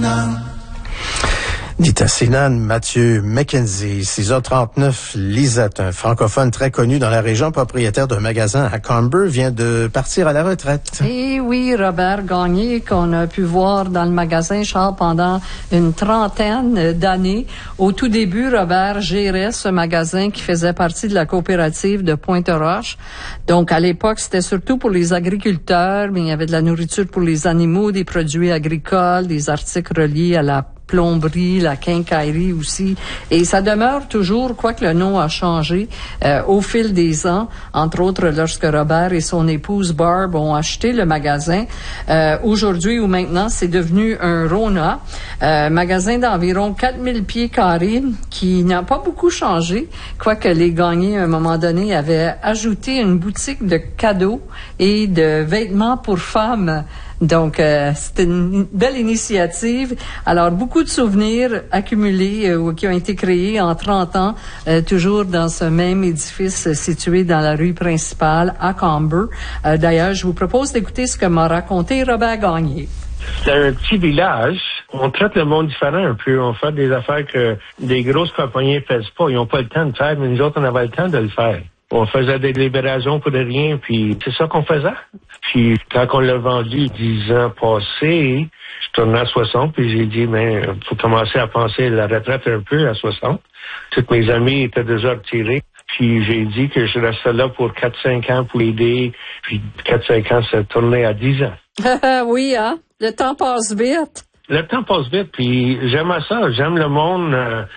Dita Sinan, Mathieu McKenzie, 6h39, Lisette, un francophone très connu dans la région, propriétaire d'un magasin à Comber, vient de partir à la retraite. Et oui, Robert Gagné, qu'on a pu voir dans le magasin Charles pendant une trentaine d'années. Au tout début, Robert gérait ce magasin qui faisait partie de la coopérative de Pointe-Roche. Donc, à l'époque, c'était surtout pour les agriculteurs, mais il y avait de la nourriture pour les animaux, des produits agricoles, des articles reliés à la plomberie, la quincaillerie aussi. Et ça demeure toujours, quoique le nom a changé au fil des ans, entre autres lorsque Robert et son épouse Barb ont acheté le magasin. Aujourd'hui ou maintenant, c'est devenu un Rona, magasin d'environ 4000 pieds carrés qui n'a pas beaucoup changé, quoique les Gagnés, à un moment donné, avaient ajouté une boutique de cadeaux et de vêtements pour femmes. Donc, c'était une belle initiative. Alors, beaucoup de souvenirs accumulés qui ont été créés en 30 ans, toujours dans ce même édifice situé dans la rue principale à Comber. D'ailleurs, je vous propose d'écouter ce que m'a raconté Robert Gagné. C'est un petit village. On traite le monde différent un peu. On fait des affaires que des grosses compagnies ne font pas. Ils n'ont pas le temps de faire, mais nous autres, on avait le temps de le faire. On faisait des libérations pour rien, puis c'est ça qu'on faisait. Puis quand on l'a vendu 10 ans passés, je tournais à 60, puis j'ai dit, mais faut commencer à penser à la retraite un peu à 60. Tous mes amis étaient déjà retirés. Puis j'ai dit que je restais là pour 4-5 ans pour aider. Puis 4-5 ans, ça tournait à 10 ans. Oui, hein? Le temps passe vite. Le temps passe vite, puis j'aime ça. J'aime le monde.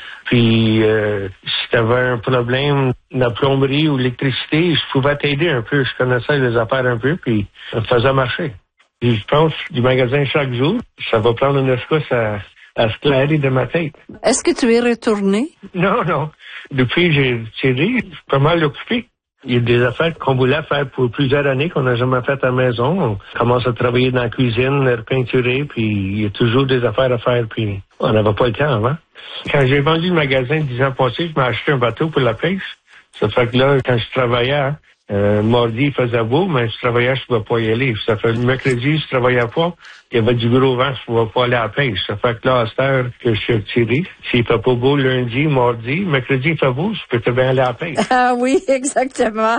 Puis si t'avais un problème de plomberie ou d'électricité, je pouvais t'aider un peu. Je connaissais les affaires un peu, puis ça me faisait marcher. Puis je pense du magasin chaque jour, ça va prendre une escousse à se clairer de ma tête. Est-ce que tu es retourné? Non. Depuis j'ai tiré, je suis pas mal occupé. Il y a des affaires qu'on voulait faire pour plusieurs années qu'on n'a jamais faites à la maison. On commence à travailler dans la cuisine, à repeinturer, puis il y a toujours des affaires à faire, puis on n'avait pas le temps avant. Quand j'ai vendu le magasin 10 ans passés, je m'ai acheté un bateau pour la pêche. Ça fait que là, quand je travaillais, mardi, il faisait beau, mais je travaillais, je pouvais pas y aller. Ça fait le mercredi, je travaillais pas. Il y avait du gros vent, je pouvais pas aller à la pêche. Ça fait que là, à cette heure que je suis retiré, s'il fait pas beau lundi, mardi, mercredi, il fait beau, je peux très bien aller à la pêche. Ah oui, exactement.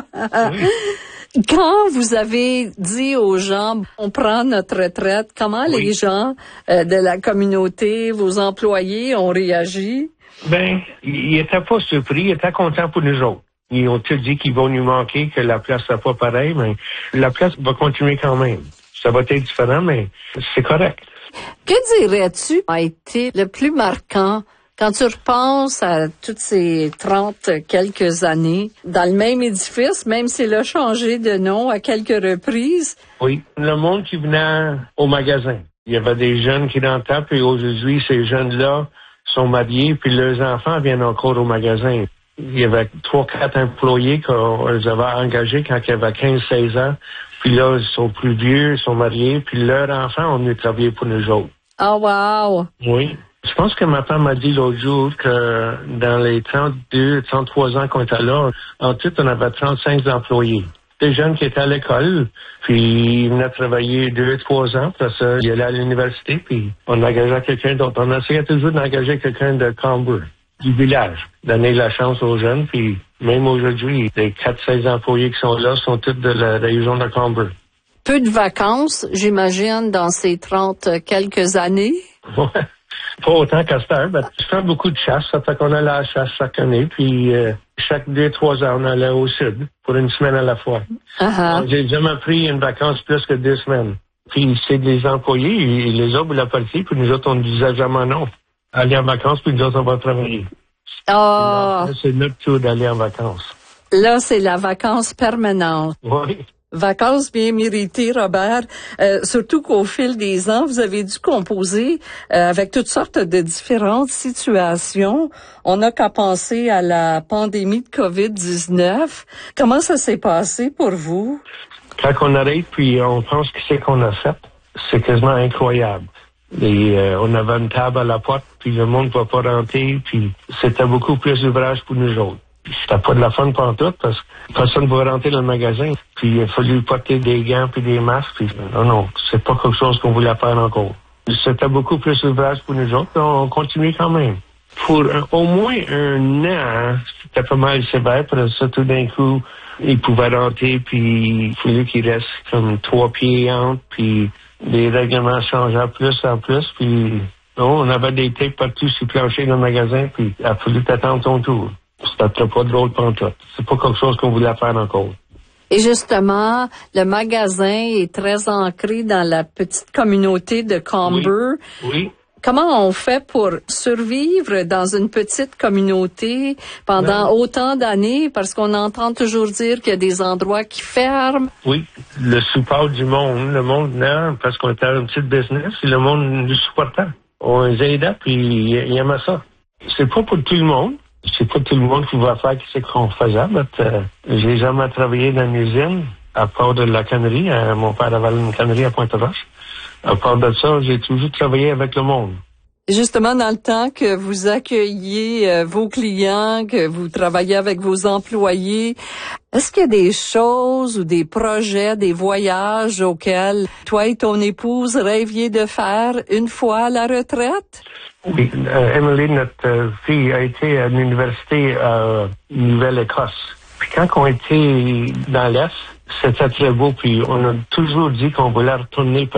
Oui. Quand vous avez dit aux gens, on prend notre retraite, comment les gens de la communauté, vos employés ont réagi? Ben, ils étaient pas surpris, ils étaient contents pour nous autres. Ils ont tous dit qu'ils vont nous manquer, que la place n'est pas pareille, mais la place va continuer quand même. Ça va être différent, mais c'est correct. Que dirais-tu a été le plus marquant quand tu repenses à toutes ces 30 quelques années dans le même édifice, même s'il a changé de nom à quelques reprises? Oui, le monde qui venait au magasin. Il y avait des jeunes qui rentraient, puis aujourd'hui, ces jeunes-là sont mariés, puis leurs enfants viennent encore au magasin. Il y avait 3-4 employés qu'on les avait engagés quand ils avaient 15-16 ans. Puis là, ils sont plus vieux, ils sont mariés, puis leurs enfants ont venu travailler pour nous autres. Oh, wow! Oui. Je pense que ma femme m'a dit l'autre jour que dans les 32-33 ans qu'on était là, en tout, on avait 35 employés. Des jeunes qui étaient à l'école, puis ils venaient travailler 2-3 ans, puis ça, ils allaient à l'université, puis on engageait quelqu'un d'autre. On essayait toujours d'engager quelqu'un de Comber, du village, donner la chance aux jeunes, puis même aujourd'hui, les 4-16 employés qui sont là sont tous de la région de Comber. Peu de vacances, j'imagine, dans ces 30 quelques années? Ouais. Pas autant qu'à cette heure. Je fais beaucoup de chasse, ça fait qu'on allait à la chasse chaque année, puis chaque 2-3 ans, on allait au sud, pour une semaine à la fois. Uh-huh. J'ai jamais pris une vacance plus que 2 semaines. Puis c'est des employés, et les autres voulaient partir, puis nous autres, on ne disait jamais non. Aller en vacances, puis nous autres, on va travailler. Oh. C'est notre tour d'aller en vacances. Là, c'est la vacance permanente. Oui. Vacances bien méritées, Robert. Surtout qu'au fil des ans, vous avez dû composer avec toutes sortes de différentes situations. On n'a qu'à penser à la pandémie de COVID-19. Comment ça s'est passé pour vous? Quand on arrête puis on pense que c'est qu'on a fait, c'est quasiment incroyable. Et on avait une table à la porte, puis le monde ne va pas rentrer, puis c'était beaucoup plus d'ouvrage pour nous autres. C'était pas de la fun pantoute parce que personne ne va rentrer dans le magasin. Puis il a fallu porter des gants puis des masques. Puis non, c'est pas quelque chose qu'on voulait faire encore. C'était beaucoup plus d'ouvrage pour nous autres. On continue quand même. Pour au moins un an, c'était pas mal sévère. Parce que tout d'un coup, il pouvait rentrer, puis il fallait qu'il reste comme 3 pieds entre, puis les règlements changeaient plus en plus, puis on avait des tapes partout sur le plancher dans le magasin, puis il a fallu t'attendre ton tour. C'était pas drôle pantoute. C'est pas quelque chose qu'on voulait faire encore. Et justement, le magasin est très ancré dans la petite communauté de Comber. Oui. Comment on fait pour survivre dans une petite communauté pendant autant d'années? Parce qu'on entend toujours dire qu'il y a des endroits qui ferment. Oui, le support du monde. Le monde, non, parce qu'on était un petit business, et le monde nous supportait. On les aidait, puis ils aimaient ça. C'est pas pour tout le monde. C'est pas tout le monde qui va faire ce qu'on faisait, mais j'ai jamais travaillé dans une usine, à part de la cannerie. Mon père avait une cannerie à Pointe-Roche. À part de ça, j'ai toujours travaillé avec le monde. Justement, dans le temps que vous accueillez vos clients, que vous travaillez avec vos employés, est-ce qu'il y a des choses ou des projets, des voyages auxquels toi et ton épouse rêviez de faire une fois à la retraite? Oui, Emily, notre fille, a été à l'université à Nouvelle-Écosse. Puis quand on était dans l'Est, c'était très beau, puis on a toujours dit qu'on voulait retourner